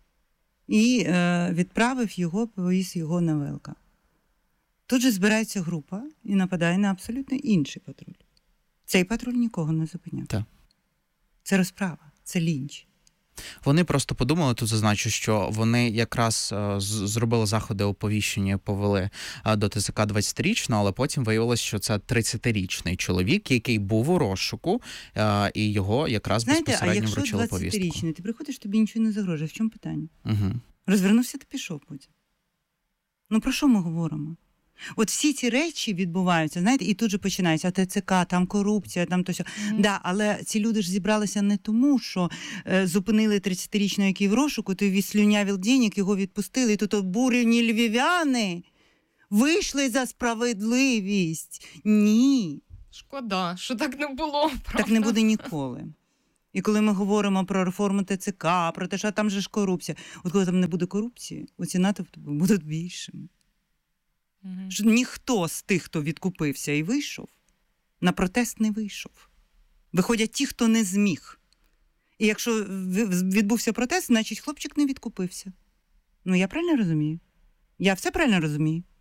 І е- відправив його, повіз його на ВЛК. Тут же збирається група і нападає на абсолютно інший патруль. Цей патруль нікого не зупиняв. Так. Це розправа, це лінч. Вони просто подумали, тут зазначу, що вони якраз е, зробили заходи оповіщення, повели е, до ТЦК двадцятирічного, але потім виявилось, що це тридцятирічний чоловік, який був у розшуку, е, і його якраз Знаєте, безпосередньо вручили повістку. Знаєте, а якщо двадцятирічний, ти приходиш, тобі нічого не загрожує. В чому питання? Угу. Розвернувся, ти пішов потім. Ну про що ми говоримо? От всі ці речі відбуваються, знаєте, і тут же починається ТЦК, там корупція, там то сьо. Mm-hmm. Да, але ці люди ж зібралися не тому, що е, зупинили тридцятирічного, який в розшуку, той відслюнявив денег, його відпустили, і тут обурені львів'яни вийшли за справедливість. Ні. Шкода, що так не було. Правда? Так не буде ніколи. І коли ми говоримо про реформу ТЦК, про те, що там же ж корупція, от коли там не буде корупції, оці натовпи будуть більшими. Mm-hmm. Що ніхто з тих, хто відкупився і вийшов, на протест не вийшов. Виходять ті, хто не зміг. І якщо відбувся протест, значить хлопчик не відкупився. Ну, я правильно розумію? Я все правильно розумію?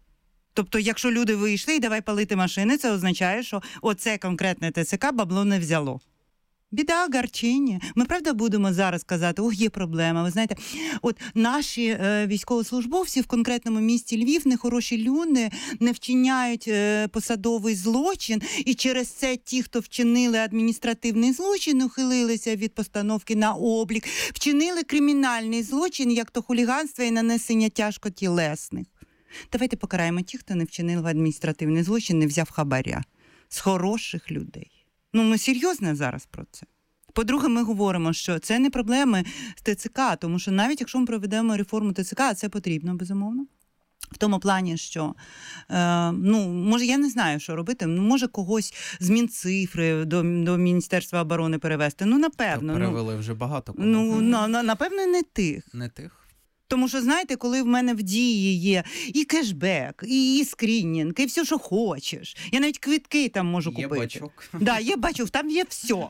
Тобто, якщо люди вийшли і давай палити машини, це означає, що оце конкретне ТЦК бабло не взяло. Біда, гарчині. Ми, правда, будемо зараз казати, ох, є проблема. Ви знаєте, от наші е, військовослужбовці в конкретному місті Львів, нехороші люди, не вчиняють е, посадовий злочин, і через це ті, хто вчинили адміністративний злочин, ухилилися від постановки на облік, вчинили кримінальний злочин, як то хуліганство і нанесення тяжко тілесних. Давайте покараємо тих, хто не вчинив адміністративний злочин, не взяв хабаря. З хороших людей. Ну, ми серйозно зараз про це. По-друге, ми говоримо, що це не проблеми з ТЦК, тому що навіть якщо ми проведемо реформу ТЦК, а це потрібно, безумовно. В тому плані, що, е, ну, може, я не знаю, що робити, ну, може когось з Мінцифри до, до Міністерства оборони перевести, ну, напевно. Перевели ну, вже багато кого. Ну, на, на, напевно, не тих. Не тих. Тому що, знаєте, коли в мене в дії є і кешбек, і, і скрінінг, і все, що хочеш. Я навіть квитки там можу є купити. Є бачок. Да, є бачок, там є все.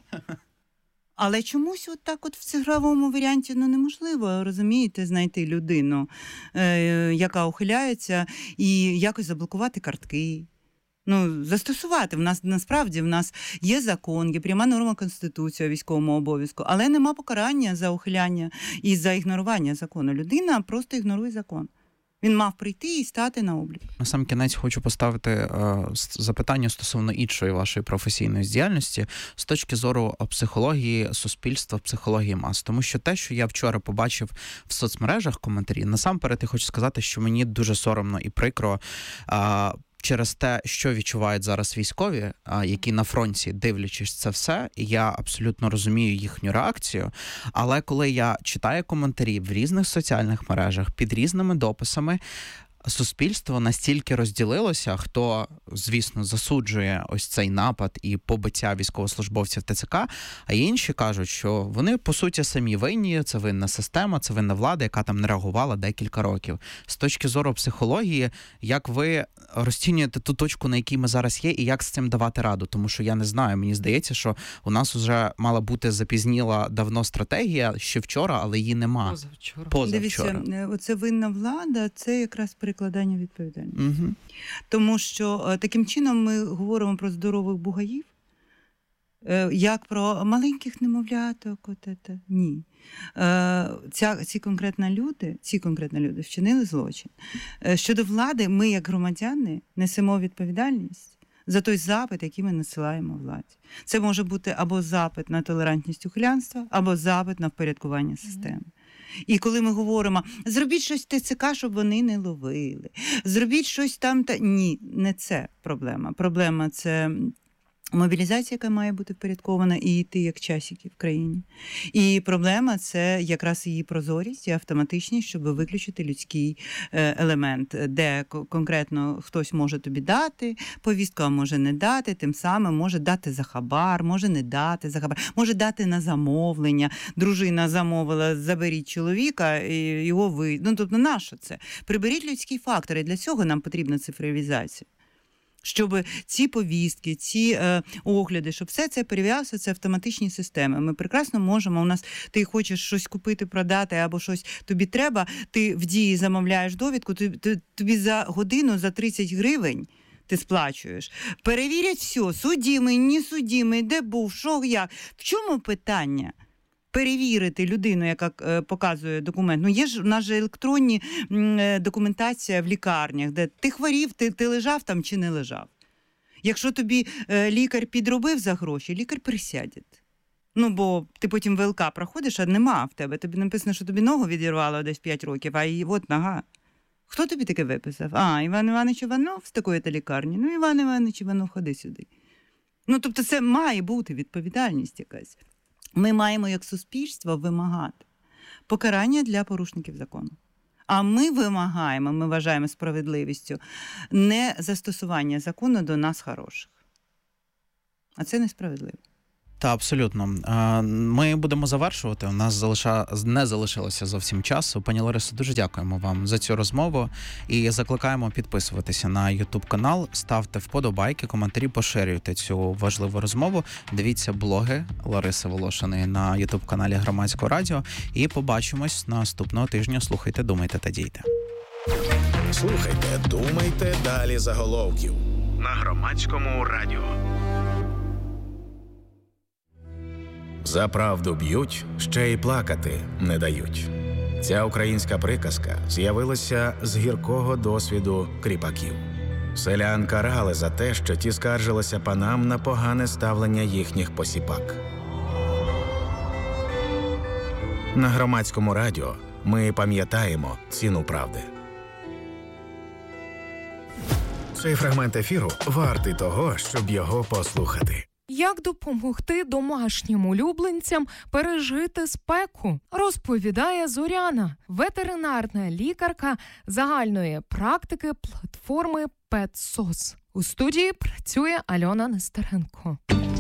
Але чомусь от так от в цифровому варіанті ну, неможливо, розумієте, знайти людину, е, яка ухиляється, і якось заблокувати картки. Ну, застосувати. В нас, насправді, в нас є закон, є пряма норма Конституції у військовому обов'язку, але нема покарання за ухиляння і за ігнорування закону. Людина просто ігнорує закон. Він мав прийти і стати на облік. На сам кінець хочу поставити е, запитання стосовно іншої вашої професійної діяльності з точки зору психології суспільства, психології мас. Тому що те, що я вчора побачив в соцмережах коментарі, насамперед я хочу сказати, що мені дуже соромно і прикро е, через те, що відчувають зараз військові, які на фронті, дивлячись це все, я абсолютно розумію їхню реакцію, але коли я читаю коментарі в різних соціальних мережах, під різними дописами, суспільство настільки розділилося, хто, звісно, засуджує ось цей напад і побиття військовослужбовців ТЦК, а інші кажуть, що вони, по суті, самі винні, це винна система, це винна влада, яка там не реагувала декілька років. З точки зору психології, як ви розцінюєте ту точку, на якій ми зараз є, і як з цим давати раду? Тому що я не знаю, мені здається, що у нас вже мала бути запізніла давно стратегія, ще вчора, але її нема. Позавчора. Позавчора. Дивіться, оце винна влада, це якраз перекладання відповідальності. Угу. Тому що таким чином ми говоримо про здорових бугаїв, як про маленьких немовляток. От це. Ні. Ця, ці конкретні люди, ці конкретні люди вчинили злочин. Щодо влади, ми, як громадяни, несемо відповідальність за той запит, який ми насилаємо владі. Це може бути або запит на толерантність ухилянства, або запит на впорядкування системи. І коли ми говоримо, зробіть щось в ТЦК, щоб вони не ловили, зробіть щось там, та ні, не це проблема. Проблема – це мобілізація, яка має бути впорядкована і йти як часики в країні. І проблема – це якраз її прозорість і автоматичність, щоб виключити людський елемент, де конкретно хтось може тобі дати повістку, а може не дати, тим самим може дати за хабар, може не дати за хабар, може дати на замовлення. Дружина замовила, заберіть чоловіка, і його ви... Ну, тобто, на що це? Приберіть людський фактор, і для цього нам потрібна цифровізація. Щоб ці повістки, ці е, огляди, щоб все це перевірялося, це автоматичні системи. Ми прекрасно можемо, у нас ти хочеш щось купити, продати або щось тобі треба, ти в Дії замовляєш довідку, ти, ти, тобі за годину, за тридцять гривень ти сплачуєш. Перевірять все, судимий, не судимий, де був, що, як. В чому питання? Перевірити людину, яка е, показує документ. Ну, є ж у нас же електронні е, документація в лікарнях, де ти хворів, ти, ти лежав там чи не лежав. Якщо тобі е, лікар підробив за гроші, лікар присяде. Ну, бо ти потім ВЛК проходиш, а нема в тебе. Тобі написано, що тобі ногу відірвало десь п'ять років, а і от нога. Хто тобі таке виписав? А, Іван Іванович Іванов з такої-то лікарні. Ну, Іван Іванович Іванов, ходи сюди. Ну, тобто це має бути відповідальність якась. Ми маємо як суспільство вимагати покарання для порушників закону. А ми вимагаємо, ми вважаємо справедливістю, не застосування закону до нас хороших. А це несправедливо. Та, абсолютно. Ми будемо завершувати. У нас залиша... не залишилося зовсім часу. Пані Ларисо, дуже дякуємо вам за цю розмову і закликаємо підписуватися на ютуб-канал, ставте вподобайки, коментарі, поширюйте цю важливу розмову. Дивіться блоги Лариси Волошиної на ютуб-каналі Громадського радіо і побачимось наступного тижня. Слухайте, думайте та дійте. Слухайте, думайте далі заголовків на Громадському радіо. За правду б'ють, ще й плакати не дають. Ця українська приказка з'явилася з гіркого досвіду кріпаків. Селян карали за те, що ті скаржилися панам на погане ставлення їхніх посіпак. На Громадському радіо ми пам'ятаємо ціну правди. Цей фрагмент ефіру вартий того, щоб його послухати. Як допомогти домашнім улюбленцям пережити спеку, розповідає Зоряна, ветеринарна лікарка загальної практики платформи PetSOS. У студії працює Альона Нестеренко.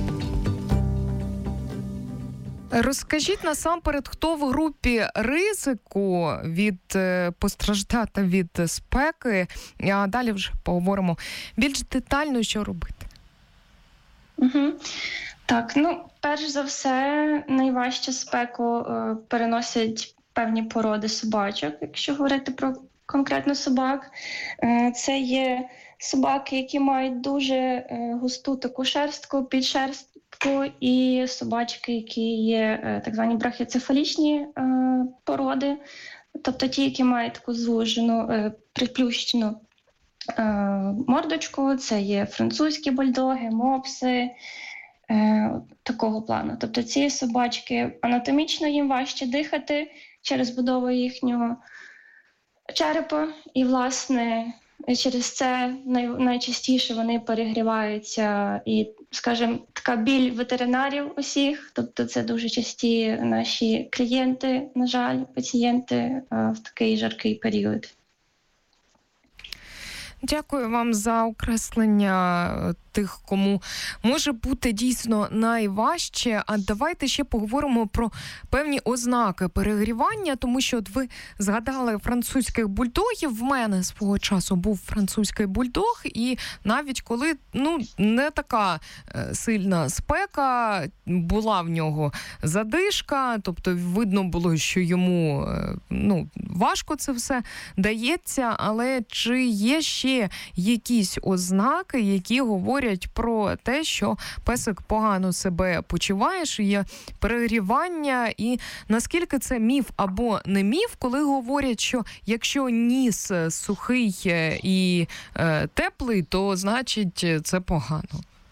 Розкажіть насамперед, хто в групі ризику від постраждати від спеки, а далі вже поговоримо більш детально, що робити. Угу. Так, ну, перш за все, найважче спеку е, переносять певні породи собачок, якщо говорити про конкретно собак. Е, це є собаки, які мають дуже е, густу таку шерстку, підшерстку, і собачки, які є е, так звані брахіоцефалічні е, породи, тобто ті, які мають таку звужену, е, приплющену мордочку, це є французькі бульдоги, мопси, е, такого плану. Тобто ці собачки анатомічно їм важче дихати через будову їхнього черепа, і, власне, через це най, найчастіше вони перегріваються. І, скажімо, така біль ветеринарів усіх, тобто це дуже часті наші клієнти, на жаль, пацієнти е, в такий жаркий період. Дякую вам за окреслення тих, кому може бути дійсно найважче. А давайте ще поговоримо про певні ознаки перегрівання, тому що от ви згадали французьких бульдогів. В мене свого часу був французький бульдог, і навіть коли ну не така сильна спека, була в нього задишка, тобто видно було, що йому ну важко це все дається, але чи є ще якісь ознаки, які говорять про те, що песик погано себе почуває, що є перегрівання, і наскільки це міф або не міф, коли говорять, що якщо ніс сухий і е, теплий, то значить це погано.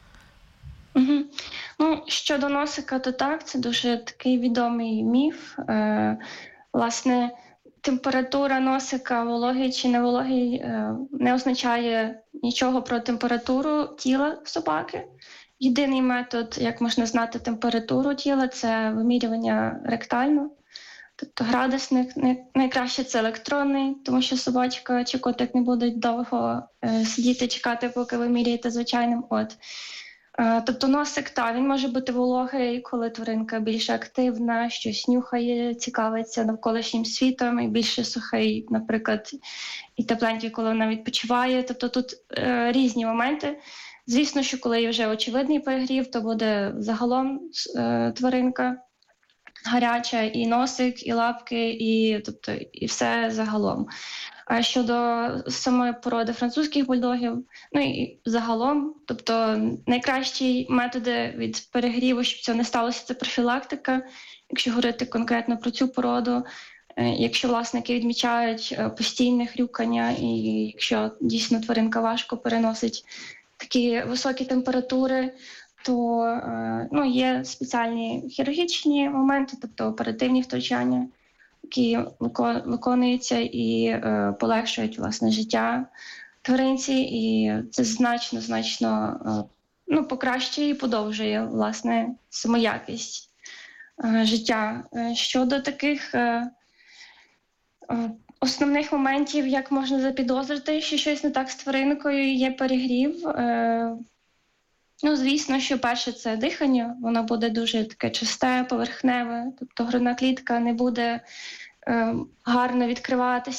Угу. Ну, щодо носика, то так, це дуже такий відомий міф. Е, власне, температура носика, вологий чи невологий, не означає нічого про температуру тіла собаки. Єдиний метод, як можна знати температуру тіла, це вимірювання ректально. Тобто градусник найкраще це електронний, тому що собачка чи котик не будуть довго сидіти, чекати, поки ви міряєте звичайним. От. Тобто носик, та, він може бути вологий, коли тваринка більш активна, щось нюхає, цікавиться навколишнім світом, і більше сухий, наприклад, і тепленький, коли вона відпочиває. Тобто тут е, різні моменти. Звісно, що коли є вже очевидний перегрів, то буде загалом е, тваринка гаряча, і носик, і лапки, і, тобто, і все загалом. А щодо самої породи французьких бульдогів, ну і загалом, тобто найкращі методи від перегріву, щоб цього не сталося, це профілактика. Якщо говорити конкретно про цю породу, якщо власники відмічають постійне хрюкання, і якщо дійсно тваринка важко переносить такі високі температури, то ну, є спеціальні хірургічні моменти, тобто оперативні втручання, які виконуються і е, полегшують, власне, життя тваринці, і це значно-значно е, ну, покращує і подовжує, власне, самоякість е, життя. Е, щодо таких е, е, основних моментів, як можна запідозрити, що щось не так з тваринкою, є перегрів. Е, ну, звісно, що перше – це дихання, воно буде дуже таке часте, поверхневе, тобто грудна клітка не буде гарно відкриватися.